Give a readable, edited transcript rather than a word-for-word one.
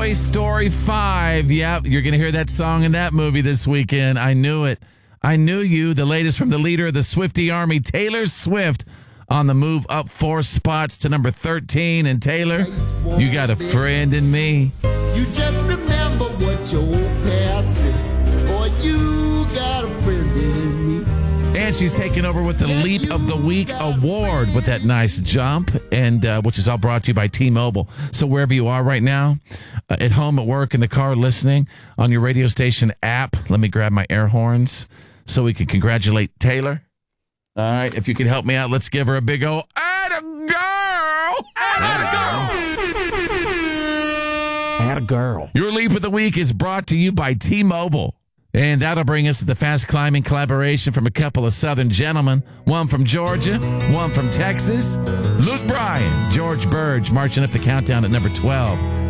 Toy Story 5. Yep, you're going to hear that song in that movie this weekend. I knew it. I knew you. The latest from the leader of the Swiftie Army, Taylor Swift, on the move up 4 spots to number 13. And Taylor, you got a friend in me. You just remember what your old past said. Boy, you got a friend in me. And she's taking over with the Leap of the Week award with that nice jump, and which is all brought to you by T-Mobile. So wherever you are right now, at home, at work, in the car, listening, on your radio station app, let me grab my air horns so we can congratulate Taylor. All right, if you can help me out, let's give her a big old atta girl! Atta girl. Your Leap of the Week is brought to you by T-Mobile. And that'll bring us to the fast climbing collaboration from a couple of Southern gentlemen. One from Georgia, one from Texas. Luke Bryan, George Burge marching up the countdown at number 12.